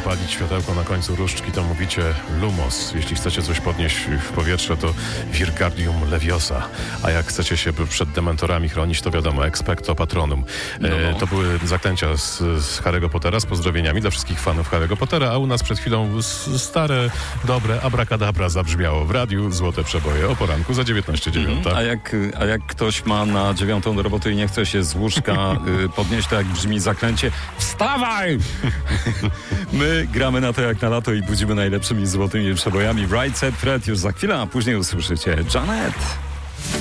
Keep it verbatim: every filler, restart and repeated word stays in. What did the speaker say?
zapalić światełko na końcu różdżki, to mówicie lumos. Jeśli chcecie coś podnieść w powietrze, to Vircardium leviosa. A jak chcecie się przed dementorami chronić, to wiadomo, expecto patronum. No, no. E, to były zaklęcia z, z Harry'ego Pottera, z pozdrowieniami dla wszystkich fanów Harry'ego Pottera, a u nas przed chwilą s- stare, dobre abracadabra zabrzmiało w radiu Złote Przeboje o poranku za dziewiętnaście dziewięć. A jak, a jak ktoś ma na dziewiątą do roboty i nie chce się z łóżka y, podnieść, to jak brzmi zaklęcie: wstawaj! My gramy na to jak na lato i budzimy najlepszymi złotymi przebojami. Right Set Fred już za chwilę, a później usłyszycie Janet.